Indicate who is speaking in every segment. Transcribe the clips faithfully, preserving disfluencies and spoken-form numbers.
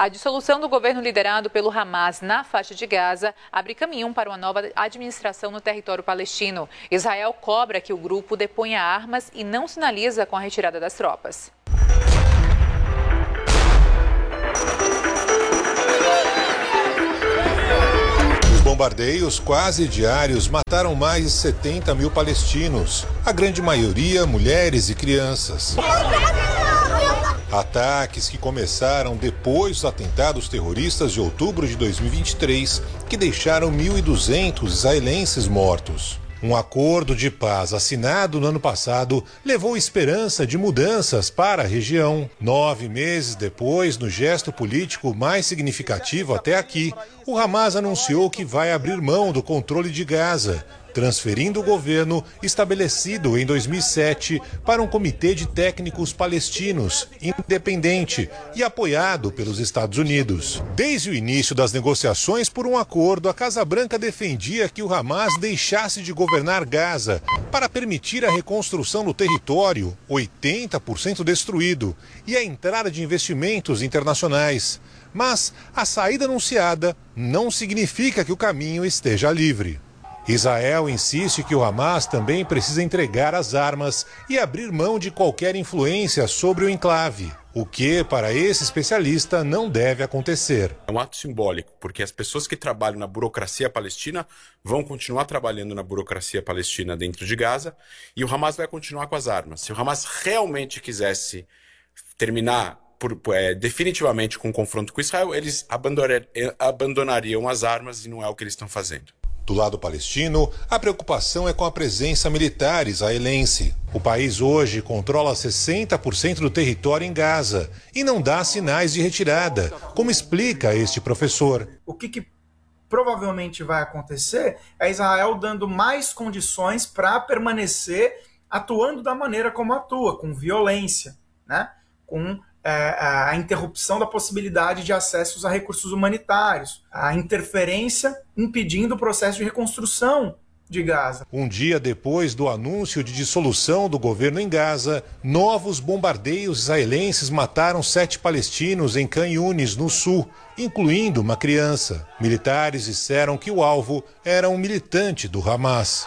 Speaker 1: A dissolução do governo liderado pelo Hamas na faixa de Gaza abre caminho para uma nova administração no território palestino. Israel cobra que o grupo deponha armas e não sinaliza com a retirada das tropas.
Speaker 2: Os bombardeios quase diários mataram mais de setenta mil palestinos, a grande maioria mulheres e crianças. Ataques que começaram depois dos atentados terroristas de outubro de dois mil e vinte e três, que deixaram mil e duzentos israelenses mortos. Um acordo de paz assinado no ano passado levou esperança de mudanças para a região. Nove meses depois, no gesto político mais significativo até aqui, o Hamas anunciou que vai abrir mão do controle de Gaza, transferindo o governo estabelecido em dois mil e sete para um comitê de técnicos palestinos, independente e apoiado pelos Estados Unidos. Desde o início das negociações por um acordo, a Casa Branca defendia que o Hamas deixasse de governar Gaza para permitir a reconstrução do território, oitenta por cento destruído, e a entrada de investimentos internacionais. Mas a saída anunciada não significa que o caminho esteja livre. Israel insiste que o Hamas também precisa entregar as armas e abrir mão de qualquer influência sobre o enclave, o que, para esse especialista, não deve acontecer.
Speaker 3: É um ato simbólico, porque as pessoas que trabalham na burocracia palestina vão continuar trabalhando na burocracia palestina dentro de Gaza e o Hamas vai continuar com as armas. Se o Hamas realmente quisesse terminar por, é, definitivamente com o confronto com Israel, eles abandonar, abandonariam as armas e não é o que eles estão fazendo.
Speaker 2: Do lado palestino, a preocupação é com a presença militar israelense. O país hoje controla sessenta por cento do território em Gaza e não dá sinais de retirada, como explica este professor.
Speaker 4: O que, que provavelmente vai acontecer é Israel dando mais condições para permanecer atuando da maneira como atua, com violência, né? com a interrupção da possibilidade de acessos a recursos humanitários, a interferência impedindo o processo de reconstrução de Gaza.
Speaker 2: Um dia depois do anúncio de dissolução do governo em Gaza, novos bombardeios israelenses mataram sete palestinos em Khan Yunis, no sul, incluindo uma criança. Militares disseram que o alvo era um militante do Hamas.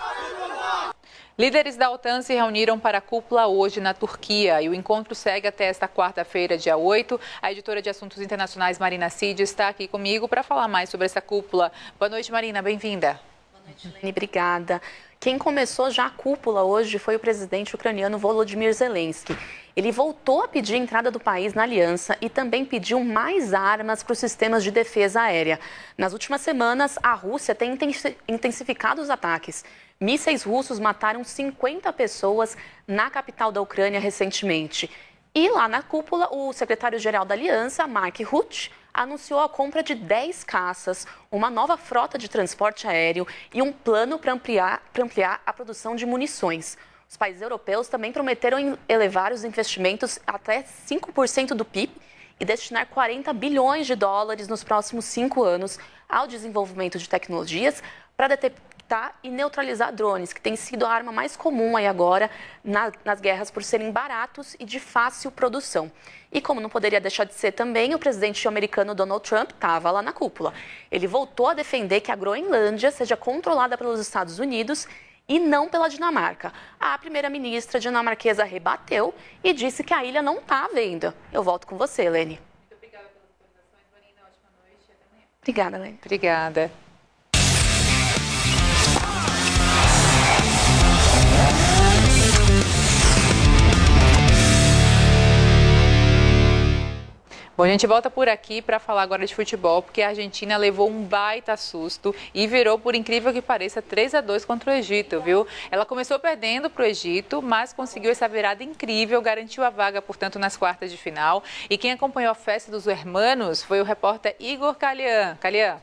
Speaker 1: Líderes da OTAN se reuniram para a cúpula hoje na Turquia e o encontro segue até esta quarta-feira, dia oito. A editora de Assuntos Internacionais, Marina Cid, está aqui comigo para falar mais sobre essa cúpula. Boa noite, Marina, bem-vinda.
Speaker 5: Boa noite, Lene, obrigada. Quem começou já a cúpula hoje foi o presidente ucraniano Volodymyr Zelensky. Ele voltou a pedir a entrada do país na aliança e também pediu mais armas para os sistemas de defesa aérea. Nas últimas semanas, a Rússia tem intensificado os ataques. Mísseis russos mataram cinquenta pessoas na capital da Ucrânia recentemente. E lá na cúpula, o secretário-geral da aliança, Mark Rutte, anunciou a compra de dez caças, uma nova frota de transporte aéreo e um plano para ampliar, para ampliar a produção de munições. Os países europeus também prometeram elevar os investimentos até cinco por cento do P I B e destinar quarenta bilhões de dólares nos próximos cinco anos ao desenvolvimento de tecnologias para detectar e neutralizar drones, que tem sido a arma mais comum aí agora na, nas guerras por serem baratos e de fácil produção. E como não poderia deixar de ser também, o presidente americano Donald Trump estava lá na cúpula. Ele voltou a defender que a Groenlândia seja controlada pelos Estados Unidos e não pela Dinamarca. A primeira-ministra dinamarquesa rebateu e disse que a ilha não está à venda. Eu volto com você, Lene.
Speaker 1: Muito obrigada pelas atualizações, Marina. Ótima noite e até amanhã.
Speaker 5: Obrigada, Lene.
Speaker 1: Obrigada. Bom, a gente volta por aqui para falar agora de futebol, porque a Argentina levou um baita susto e virou, por incrível que pareça, três a dois contra o Egito, viu? Ela começou perdendo para o Egito, mas conseguiu essa virada incrível, garantiu a vaga, portanto, nas quartas de final. E quem acompanhou a festa dos hermanos foi o repórter Igor Calian. Calian.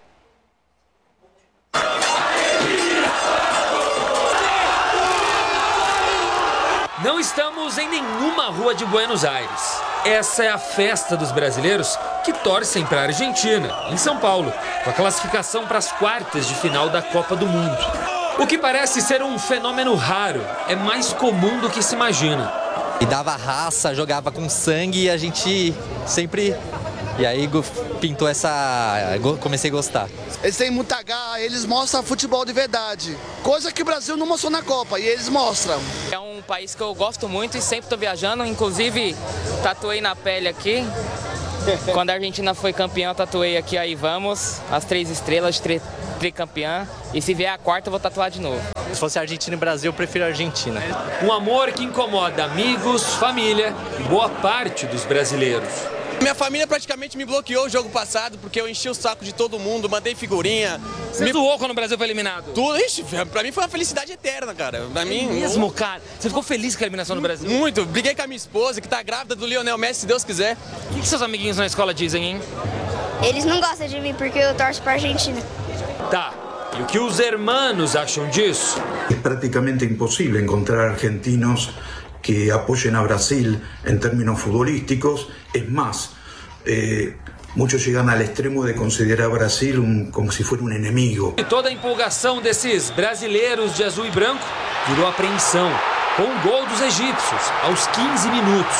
Speaker 6: Não estamos em nenhuma rua de Buenos Aires. Essa é a festa dos brasileiros que torcem para a Argentina, em São Paulo, com a classificação para as quartas de final da Copa do Mundo. O que parece ser um fenômeno raro é mais comum do que se imagina.
Speaker 7: E dava raça, jogava com sangue e a gente sempre E aí pintou essa... comecei a gostar.
Speaker 8: Eles têm muita garra, eles mostram futebol de verdade. Coisa que o Brasil não mostrou na Copa, e eles mostram.
Speaker 9: É um país que eu gosto muito e sempre estou viajando, inclusive tatuei na pele aqui. Quando a Argentina foi campeã, eu tatuei aqui, aí vamos, as três estrelas, tri, tricampeã. E se vier a quarta, eu vou tatuar de novo.
Speaker 7: Se fosse Argentina e Brasil, eu prefiro a Argentina.
Speaker 6: Um amor que incomoda amigos, família e boa parte dos brasileiros.
Speaker 10: Minha família praticamente me bloqueou o jogo passado, porque eu enchi o saco de todo mundo, mandei figurinha.
Speaker 6: Você me zoou quando o Brasil foi eliminado?
Speaker 10: Tudo, ixi, pra mim foi uma felicidade eterna, cara. Pra mim...
Speaker 6: É mesmo, cara? Você ficou feliz com a eliminação do Brasil?
Speaker 10: Muito, briguei com a minha esposa, que tá grávida do Lionel Messi, se Deus quiser.
Speaker 6: O que, que seus amiguinhos na escola dizem, hein?
Speaker 11: Eles não gostam de mim porque eu torço pra Argentina.
Speaker 6: Tá, e o que os hermanos acham disso?
Speaker 12: É praticamente impossível encontrar argentinos que apoyen a Brasil en términos futbolísticos. Es más, eh, muchos llegan al extremo de considerar a Brasil un, como si fuera un enemigo.
Speaker 6: E toda a empolgação desses brasileiros de azul e branco virou apreensão, com o gol dos egípcios aos quinze minutos.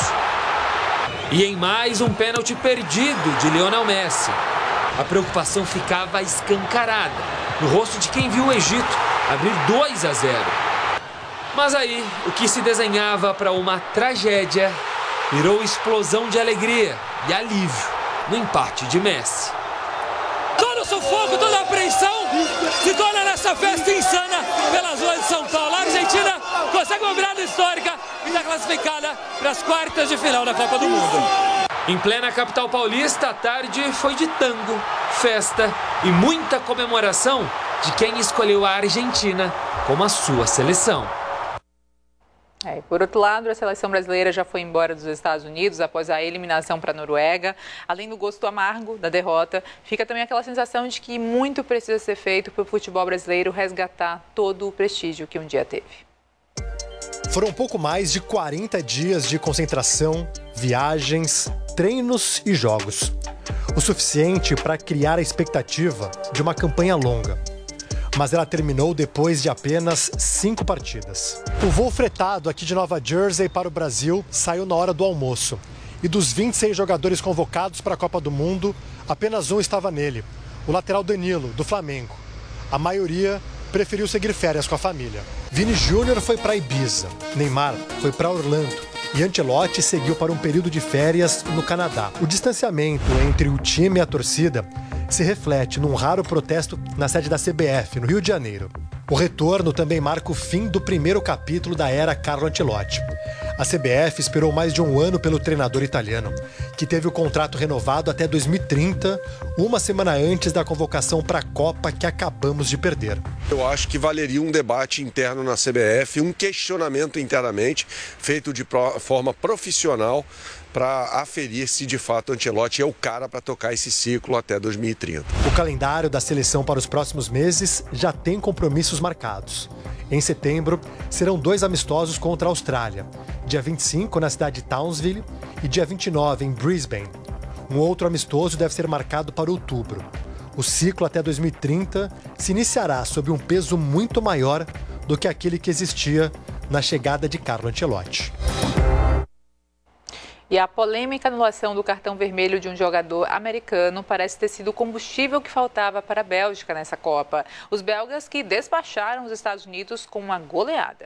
Speaker 6: E em mais um pênalti perdido de Lionel Messi. A preocupação ficava escancarada no rosto de quem viu o Egito abrir dois a zero. Mas aí, o que se desenhava para uma tragédia virou explosão de alegria e alívio no empate de Messi. Todo o sufoco, toda a apreensão se torna nessa festa insana pelas ruas de São Paulo. A Argentina consegue uma virada histórica e está classificada para as quartas de final da Copa do Mundo. Em plena capital paulista, a tarde foi de tango, festa e muita comemoração de quem escolheu a Argentina como a sua seleção.
Speaker 1: É, por outro lado, a seleção brasileira já foi embora dos Estados Unidos após a eliminação para a Noruega. Além do gosto amargo da derrota, fica também aquela sensação de que muito precisa ser feito para o futebol brasileiro resgatar todo o prestígio que um dia teve.
Speaker 13: Foram pouco mais de quarenta dias de concentração, viagens, treinos e jogos. O suficiente para criar a expectativa de uma campanha longa. Mas ela terminou depois de apenas cinco partidas. O voo fretado aqui de Nova Jersey para o Brasil saiu na hora do almoço. E dos vinte e seis jogadores convocados para a Copa do Mundo, apenas um estava nele, o lateral Danilo, do Flamengo. A maioria preferiu seguir férias com a família. Vini Júnior foi para Ibiza, Neymar foi para Orlando e Ancelotti seguiu para um período de férias no Canadá. O distanciamento entre o time e a torcida se reflete num raro protesto na sede da C B F, no Rio de Janeiro. O retorno também marca o fim do primeiro capítulo da era Carlo Ancelotti. A C B F esperou mais de um ano pelo treinador italiano, que teve o contrato renovado até dois mil e trinta, uma semana antes da convocação para a Copa que acabamos de perder.
Speaker 14: Eu acho que valeria um debate interno na C B F, um questionamento internamente, feito de forma profissional, para aferir se de fato o Ancelotti é o cara para tocar esse ciclo até dois mil e trinta.
Speaker 13: O calendário da seleção para os próximos meses já tem compromissos marcados. Em setembro, serão dois amistosos contra a Austrália. Dia vinte e cinco na cidade de Townsville e dia vinte e nove em Brisbane. Um outro amistoso deve ser marcado para outubro. O ciclo até dois mil e trinta se iniciará sob um peso muito maior do que aquele que existia na chegada de Carlo Ancelotti.
Speaker 1: E a polêmica anulação do cartão vermelho de um jogador americano parece ter sido o combustível que faltava para a Bélgica nessa Copa. Os belgas que despacharam os Estados Unidos com uma goleada.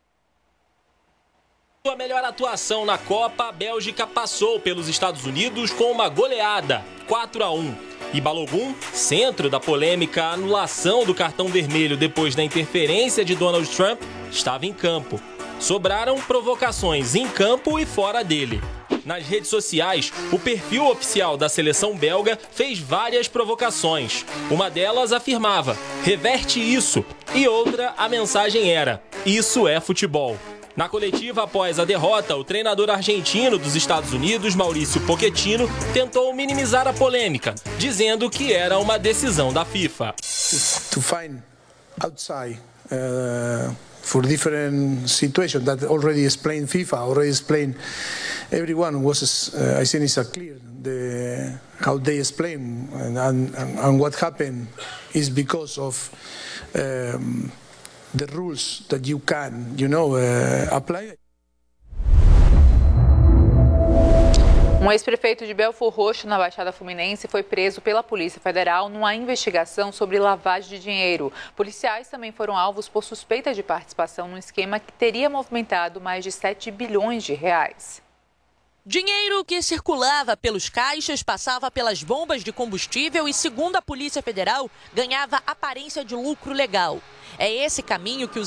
Speaker 15: Sua melhor atuação na Copa, a Bélgica passou pelos Estados Unidos com uma goleada, quatro a um. E Balogun, centro da polêmica anulação do cartão vermelho depois da interferência de Donald Trump, estava em campo. Sobraram provocações em campo e fora dele. Nas redes sociais, o perfil oficial da seleção belga fez várias provocações. Uma delas afirmava, reverte isso. E outra, a mensagem era, isso é futebol. Na coletiva após a derrota, o treinador argentino dos Estados Unidos, Mauricio Pochettino, tentou minimizar a polêmica, dizendo que era uma decisão da FIFA.
Speaker 16: To find outside, uh... for different situations that already explained FIFA, already explained everyone was, uh, I think it's a clear the, how they explain and, and, and what happened is because of um, the rules that you can, you know, uh, apply.
Speaker 1: Um ex-prefeito de Belfor Roxo, na Baixada Fluminense, foi preso pela Polícia Federal numa investigação sobre lavagem de dinheiro. Policiais também foram alvos por suspeita de participação num esquema que teria movimentado mais de sete bilhões de reais.
Speaker 17: Dinheiro que circulava pelos caixas, passava pelas bombas de combustível e, segundo a Polícia Federal, ganhava aparência de lucro legal. É esse caminho que os